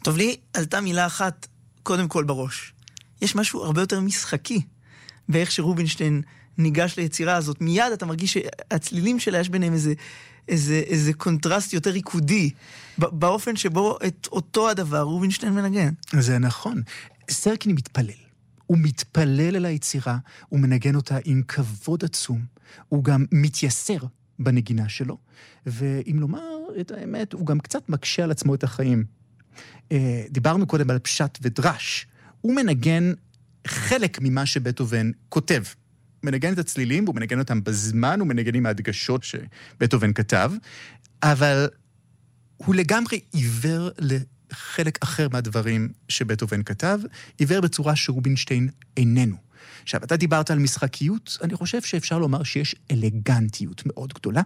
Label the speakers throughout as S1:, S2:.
S1: טוב, לי עלתה מילה אחת קודם כל בראש. יש משהו הרבה יותר משחקי באיך שרובינשטיין ניגש ליצירה הזאת. מיד אתה מרגיש שהצלילים שלה יש ביניהם איזה קונטרסט יותר ריקודי, באופן שבו את אותו הדבר רובינשטיין מנגן.
S2: זה נכון. סרקין מתפלל. הוא מתפלל על היצירה, הוא מנגן אותה עם כבוד עצום, הוא גם מתייסר בנגינה שלו, ואם לומר את האמת, הוא גם קצת מקשה על עצמו את החיים. דיברנו קודם על פשט ודרש, הוא מנגן חלק ממה שבטהובן כותב. הוא מנגן את הצלילים, הוא מנגן אותם בזמן, הוא מנגן עם ההדגשות שבטהובן כתב, אבל הוא לגמרי עיוור לחלק אחר מהדברים שבטהובן כתב, עיוור בצורה שרובינשטיין איננו. עכשיו, אתה דיברת על משחקיות, אני חושב שאפשר לומר שיש אלגנטיות מאוד גדולה,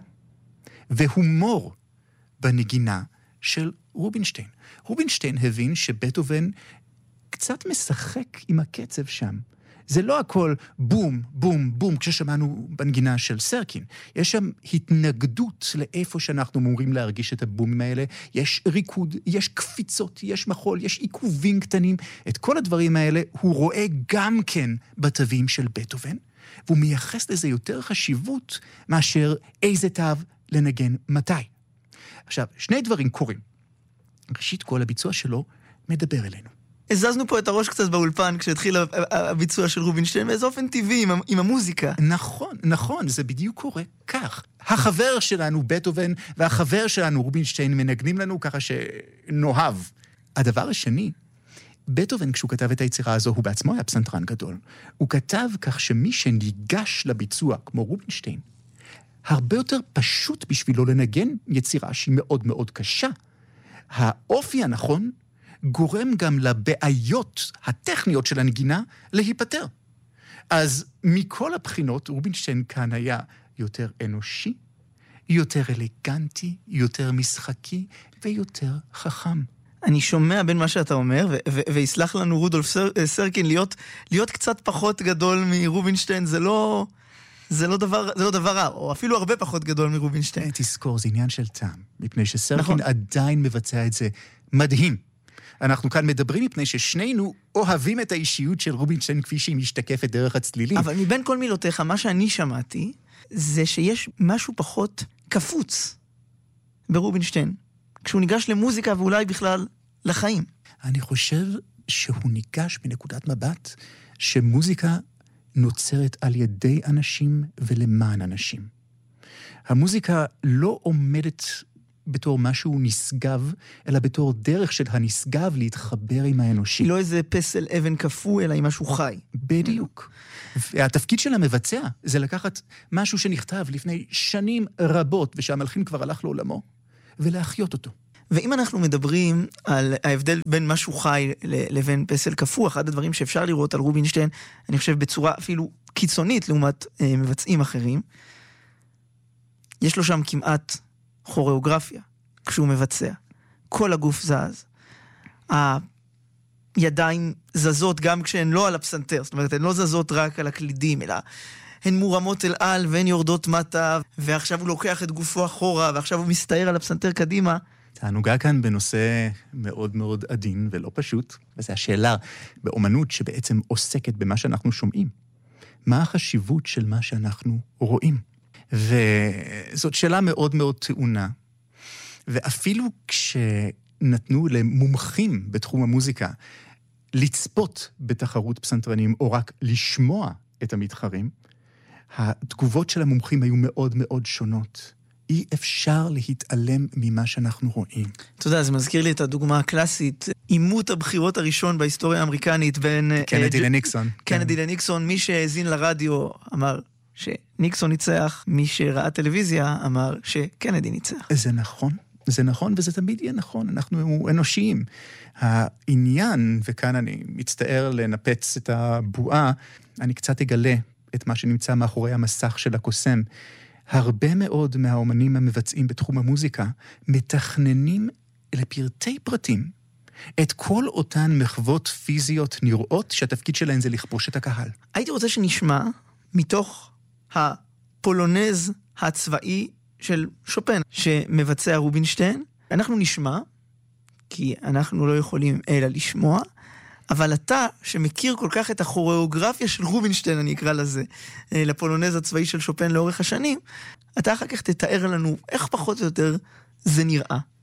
S2: והומור בנגינה של רובינשטיין. רובינשטיין הבין שבטהובן קצת משחק עם הקצב שם. זה לא הכל בום, בום, בום, כששמענו בנגינה של סרקין. יש שם התנגדות לאיפה שאנחנו אמורים להרגיש את הבומים האלה. יש ריקוד, יש קפיצות, יש מחול, יש עיכובים קטנים. את כל הדברים האלה הוא רואה גם כן בתווים של בטהובן, והוא מייחס לזה יותר חשיבות מאשר איזה תו לנגן מתי. עכשיו, שני דברים קורים. ראשית כל, הביצוע שלו מדבר אלינו.
S1: הזזנו פה את הראש קצת באולפן כשהתחיל הביצוע של רובינשטיין, באיזה אופן טבעי עם המוזיקה.
S2: נכון, נכון, זה בדיוק קורה כך. החבר שלנו, בטהובן, והחבר שלנו, רובינשטיין, מנגנים לנו ככה שנוהב. הדבר השני, בטהובן, כשהוא כתב את היצירה הזו, הוא בעצמו היה פסנתרן גדול. הוא כתב כך שמי שניגש לביצוע, כמו רובינשטיין, הרבה יותר פשוט בשבילו לנגן יצירה שהיא מאוד מאוד קשה. האופי הנכון גורם גם לבעיות הטכניות של הנגינה להיפטר. אז מכל הבחינות, רובינשטיין כאן היה יותר אנושי, יותר אלגנטי, יותר משחקי ויותר חכם.
S1: אני שומע בין מה שאתה אומר, ויסלח לנו רודולף סרקין, להיות קצת פחות גדול מרובינשטיין, זה לא דבר רע, או אפילו הרבה פחות גדול מרובינשטיין.
S2: תזכור, זה עניין של טעם, מפני שסרקין עדיין מבצע את זה מדהים. אנחנו כאן מדברים מפני ששנינו אוהבים את האישיות של רובינשטיין כפי שהיא משתקפת דרך הצלילים.
S1: אבל מבין כל מילותיך, מה שאני שמעתי, זה שיש משהו פחות קפוץ ברובינשטיין, כשהוא ניגש למוזיקה ואולי בכלל לחיים.
S2: אני חושב שהוא ניגש בנקודת מבט שמוזיקה נוצרת על ידי אנשים ולמען אנשים. המוזיקה לא עומדת בתור משהו נשגב, אלא בתור דרך של הנשגב להתחבר עם האנושי.
S1: לא איזה פסל אבן כפו, אלא עם משהו חי.
S2: בדיוק. והתפקיד של המבצע זה לקחת משהו שנכתב לפני שנים רבות, ושהמלחין כבר הלך לעולמו, ולהחיות אותו.
S1: ואם אנחנו מדברים על ההבדל בין משהו חי לבין פסל כפו, אחד הדברים שאפשר לראות על רובינשטיין, אני חושב בצורה אפילו קיצונית לעומת מבצעים אחרים, יש לו שם כמעט כוריאוגרפיה כשהוא מבצע. כל הגוף זז. הידיים זזות גם כשהן לא על הפסנתר, זאת אומרת, הן לא זזות רק על הקלידים, אלא הן מורמות אל על והן יורדות מטה, ועכשיו הוא לוקח את גופו אחורה, ועכשיו הוא מסתער על הפסנתר קדימה.
S2: תענוגה כאן בנושא מאוד מאוד עדין ולא פשוט, וזו השאלה באומנות שבעצם עוסקת במה שאנחנו שומעים. מה החשיבות של מה שאנחנו רואים? וזאת שאלה מאוד מאוד טעונה. ואפילו כשנתנו למומחים בתחום המוזיקה לצפות בתחרות פסנתרנים או רק לשמוע את המתחרים, התגובות של המומחים היו מאוד מאוד שונות. אי אפשר להתעלם ממה שאנחנו רואים.
S1: אתה יודע, זה מזכיר לי את הדוגמה הקלאסית, עימות הבחירות הראשון בהיסטוריה האמריקנית בין
S2: קנדי לניקסון.
S1: קנדי לניקסון, מי שהאזין לרדיו אמר שניקסון ניצח, מי שראה טלוויזיה אמר שקנדי ניצח.
S2: זה נכון, זה נכון, וזה תמיד יהיה נכון, אנחנו אנושיים. העניין, וכאן אני מצטער לנפץ את הבועה, אני קצת אגלה את מה שנמצא מאחורי המסך של הקוסם. הרבה מאוד מהאומנים המבצעים בתחום המוזיקה מתכננים לפרטי פרטים את כל אותן מחוות פיזיות נראות שהתפקיד שלהן זה לכבוש את הקהל.
S1: הייתי רוצה שנשמע מתוך הפולונז הצבאי של שופן שמבצע רובינשטיין. אנחנו נשמע כי אנחנו לא יכולים אלא לשמוע, אבל אתה, שמכיר כל כך את הכוריאוגרפיה של רובינשטיין, אני אקרא לזה, לפולונז הצבאי של שופן לאורך השנים, אתה אחר כך תתאר לנו איך פחות או יותר זה נראה.